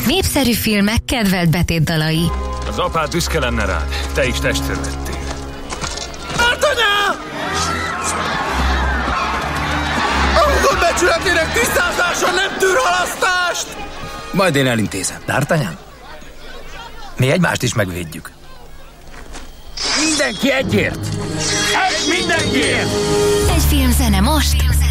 Népszerű filmek kedvelt betétdalai. Az apád büszke lenne rád. Te is testre lettél. D'Artagnan! A húgod becsületének tisztázása nem tűr halasztást! Majd én elintézem. D'Artagnan? Mi egymást is megvédjük. Mindenki egyért! Egy mindenkiért! Egy film zene most